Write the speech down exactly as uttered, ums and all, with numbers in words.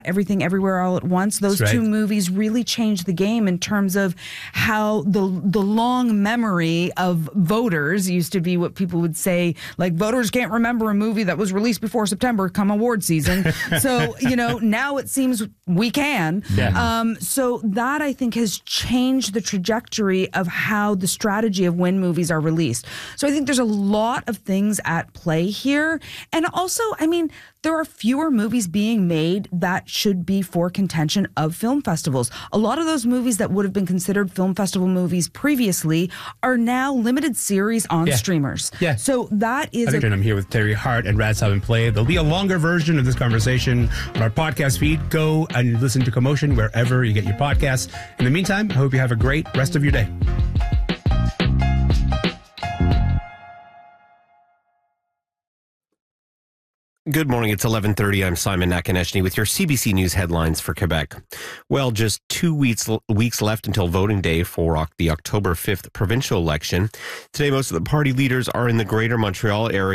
Everything Everywhere All at Once. Those That's right. two movies really changed the game in terms of how the the long memory of voters used to be what people would say, like voters can't remember a movie that was released before September come award season. So, you know, now it seems we can. Yeah. Um, so that I think has changed the trajectory of how the strategy of when movies are released. So I think there's a lot of things at play here. And also, I mean, there are fewer movies being made that should be for contention of film festivals. A lot of those movies that would have been considered film festival movies previously are now limited series on Yeah. streamers. Yeah. So that is I think a I'm here with Terry Hart and Rad South and Play. There'll be a longer version of this conversation on our podcast feed. Go and listen to Commotion wherever you get your podcasts. In the meantime, I hope you have a great rest of your day. Good morning. It's eleven thirty. I'm Simon Nakaneshny with your C B C News headlines for Quebec. Well, just two weeks weeks left until voting day for the October fifth provincial election. Today, most of the party leaders are in the Greater Montreal area.